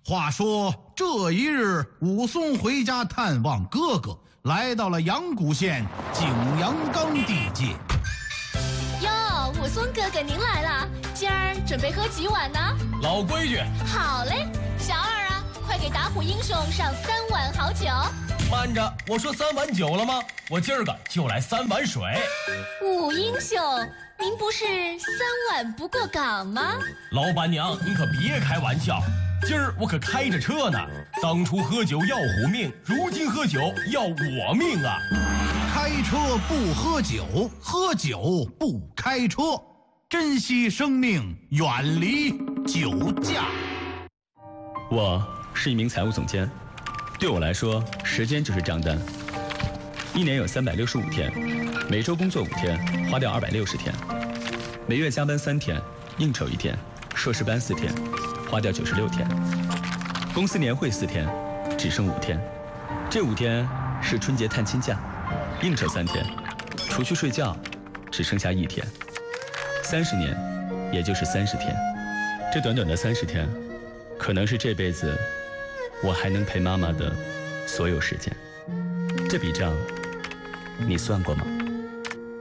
话说这一日，武松回家探望哥哥，来到了阳谷县景阳冈地界。 哟，武松哥哥您来了，今儿准备喝几碗呢？ 老规矩。 好嘞，小二啊，快给打虎英雄上3碗好酒。 慢着，我说3碗酒了吗？我今儿个就来3碗水。 武英雄，您不是3碗不过岗吗？ 老板娘，您可别开玩笑，今儿我可开着车呢。当初喝酒要虎命，如今喝酒要我命啊！ 开车不喝酒，喝酒不开车，珍惜生命，远离酒驾。 我是一名财务总监，对我来说，时间就是账单。一年有365天，每周工作5天，花掉260天；每月加班3天，应酬1天，硕士班4天，花掉96天；公司年会4天，只剩5天。这5天是春节探亲假，应酬3天，除去睡觉，只剩下1天。30年，也就是30天。这短短的30天，可能是这辈子我还能陪妈妈的所有时间。这笔账你算过吗？